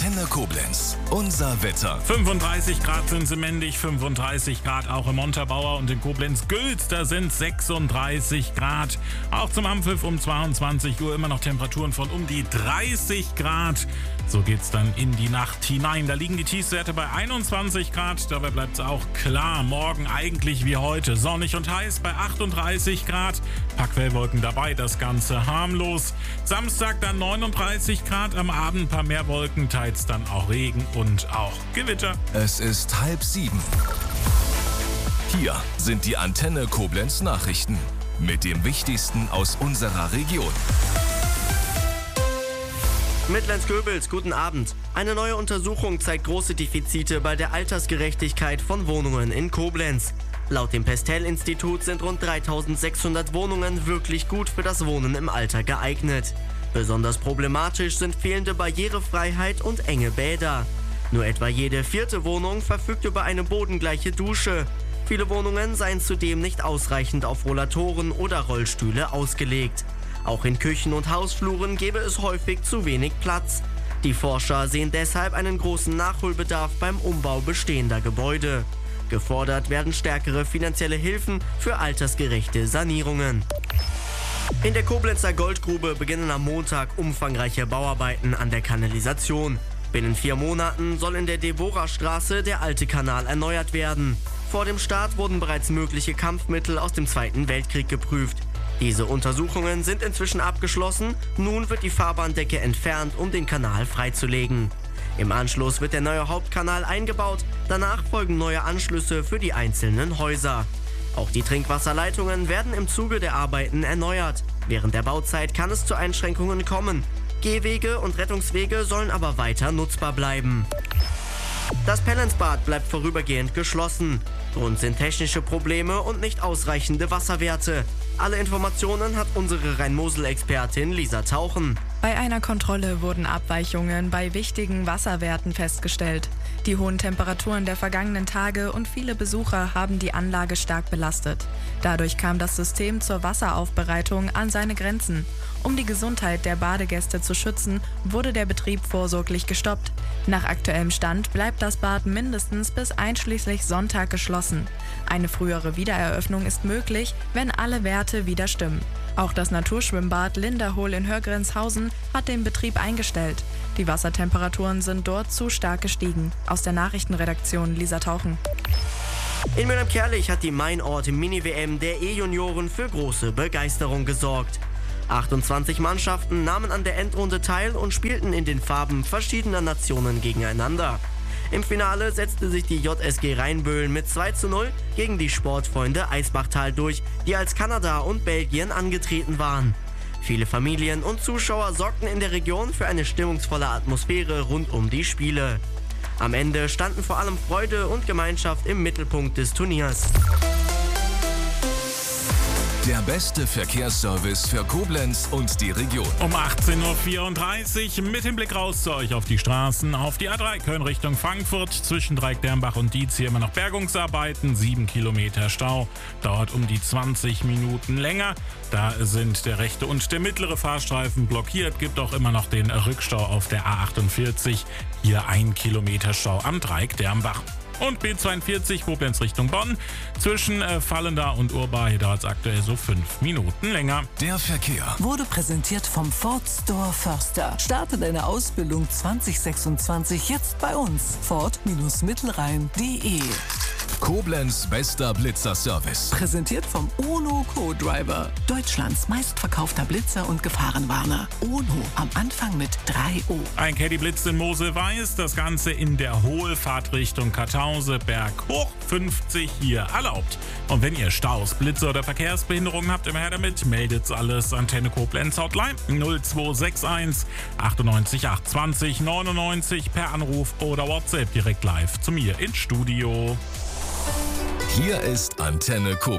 Antenne Koblenz. Unser Wetter. 35 Grad sind sie Mendig, 35 Grad auch im Montabaur und in Koblenz-Gülz, da sind 36 Grad. Auch zum Anpfiff um 22 Uhr immer noch Temperaturen von um die 30 Grad. So geht's dann in die Nacht hinein. Da liegen die Tiefstwerte bei 21 Grad, dabei bleibt's auch klar. Morgen eigentlich wie heute, sonnig und heiß bei 38 Grad. Paar Quellwolken dabei, das Ganze harmlos. Samstag dann 39 Grad, am Abend ein paar mehr Wolken, teils dann auch Regen und auch Gewitter. Es ist 6:30. Hier sind die Antenne Koblenz Nachrichten mit dem Wichtigsten aus unserer Region. Mittlens-Göbels, guten Abend. Eine neue Untersuchung zeigt große Defizite bei der Altersgerechtigkeit von Wohnungen in Koblenz. Laut dem Pestel-Institut sind rund 3600 Wohnungen wirklich gut für das Wohnen im Alter geeignet. Besonders problematisch sind fehlende Barrierefreiheit und enge Bäder. Nur etwa jede vierte Wohnung verfügt über eine bodengleiche Dusche. Viele Wohnungen seien zudem nicht ausreichend auf Rollatoren oder Rollstühle ausgelegt. Auch in Küchen und Hausfluren gäbe es häufig zu wenig Platz. Die Forscher sehen deshalb einen großen Nachholbedarf beim Umbau bestehender Gebäude. Gefordert werden stärkere finanzielle Hilfen für altersgerechte Sanierungen. In der Koblenzer Goldgrube beginnen am Montag umfangreiche Bauarbeiten an der Kanalisation. Binnen 4 Monaten soll in der Deborah-Straße der alte Kanal erneuert werden. Vor dem Start wurden bereits mögliche Kampfmittel aus dem Zweiten Weltkrieg geprüft. Diese Untersuchungen sind inzwischen abgeschlossen. Nun wird die Fahrbahndecke entfernt, um den Kanal freizulegen. Im Anschluss wird der neue Hauptkanal eingebaut. Danach folgen neue Anschlüsse für die einzelnen Häuser. Auch die Trinkwasserleitungen werden im Zuge der Arbeiten erneuert. Während der Bauzeit kann es zu Einschränkungen kommen. Gehwege und Rettungswege sollen aber weiter nutzbar bleiben. Das Pellensbad bleibt vorübergehend geschlossen. Grund sind technische Probleme und nicht ausreichende Wasserwerte. Alle Informationen hat unsere Rhein-Mosel-Expertin Lisa Tauchen. Bei einer Kontrolle wurden Abweichungen bei wichtigen Wasserwerten festgestellt. Die hohen Temperaturen der vergangenen Tage und viele Besucher haben die Anlage stark belastet. Dadurch kam das System zur Wasseraufbereitung an seine Grenzen. Um die Gesundheit der Badegäste zu schützen, wurde der Betrieb vorsorglich gestoppt. Nach aktuellem Stand bleibt das Bad mindestens bis einschließlich Sonntag geschlossen. Eine frühere Wiedereröffnung ist möglich, wenn alle Werte wieder stimmen. Auch das Naturschwimmbad Linderhohl in Hörgrenshausen hat den Betrieb eingestellt. Die Wassertemperaturen sind dort zu stark gestiegen. Aus der Nachrichtenredaktion Lisa Tauchen. In Mülheim-Kärlich hat die Mainort Mini-WM der E-Junioren für große Begeisterung gesorgt. 28 Mannschaften nahmen an der Endrunde teil und spielten in den Farben verschiedener Nationen gegeneinander. Im Finale setzte sich die JSG Rheinböhlen mit 2:0 gegen die Sportfreunde Eisbachtal durch, die als Kanada und Belgien angetreten waren. Viele Familien und Zuschauer sorgten in der Region für eine stimmungsvolle Atmosphäre rund um die Spiele. Am Ende standen vor allem Freude und Gemeinschaft im Mittelpunkt des Turniers. Der beste Verkehrsservice für Koblenz und die Region. Um 18:34 Uhr mit dem Blick raus zu euch auf die Straßen. Auf die A3 Köln Richtung Frankfurt zwischen Dreieck-Dermbach und Dietz hier immer noch Bergungsarbeiten. 7 Kilometer Stau, dauert um die 20 Minuten länger. Da sind der rechte und der mittlere Fahrstreifen blockiert. Gibt auch immer noch den Rückstau auf der A48. Hier 1 Kilometer Stau am Dreieck-Dermbach. Und B42 Koblenz Richtung Bonn. Zwischen Vallendar und Urbar, hier dauert es aktuell so 5 Minuten länger. Der Verkehr wurde präsentiert vom Ford Store Förster. Starte deine Ausbildung 2026 jetzt bei uns. Ford-Mittelrhein.de. Koblenz bester Blitzer-Service. Präsentiert vom Ono Co-Driver. Deutschlands meistverkaufter Blitzer und Gefahrenwarner. Ono am Anfang mit 3O. Ein Caddy Blitz in Mosel-Weiß, das Ganze in der Hohlfahrt Richtung Kartause, Berg hoch 50 hier erlaubt. Und wenn ihr Staus, Blitze oder Verkehrsbehinderungen habt, immer her damit, meldet's alles. Antenne Koblenz Hotline 0261 98 820 99 per Anruf oder WhatsApp direkt live zu mir ins Studio. Hier ist Antenne Koblenz.